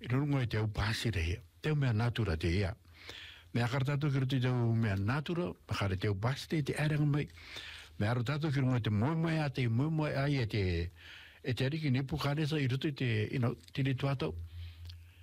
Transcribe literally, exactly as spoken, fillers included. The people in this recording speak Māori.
I rungo e te au pāsi rehia. Te au mea natura te ia. Mea karatato ki roto te au mea natura, makare te au pāsi te te aeranga mai. Mea rotato ki rungo te moe mai a te moe moe ai e te e te ariki ne pukaresa i roto te, you know, te le tuatau.